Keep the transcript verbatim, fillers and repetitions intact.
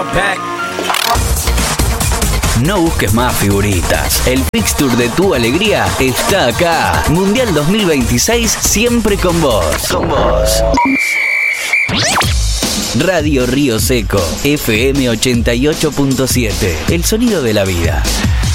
No busques más figuritas. El fixture de tu alegría está acá. Mundial dos mil veintiséis, siempre con vos. Con vos. Radio Río Seco, F M ochenta y ocho punto siete. El sonido de la vida.